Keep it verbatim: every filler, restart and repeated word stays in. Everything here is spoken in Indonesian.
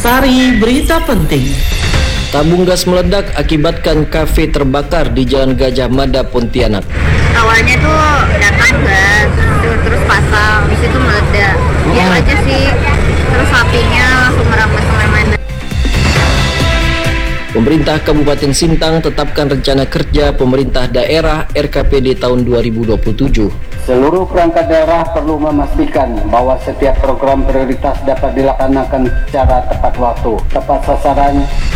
Antasari, berita penting. Tabung gas meledak akibatkan kafe terbakar di Jalan Gajah Mada, Pontianak. Awalnya tuh datang gas, terus, terus pasang, habis itu meledak. Diam aja sih, terus apinya langsung merambat kemana-mana. Pemerintah Kabupaten Sintang tetapkan rencana kerja pemerintah daerah R K P D tahun dua ribu dua puluh tujuh. Seluruh perangkat daerah perlu memastikan bahwa setiap program prioritas dapat dilaksanakan secara tepat waktu, tepat sasaran,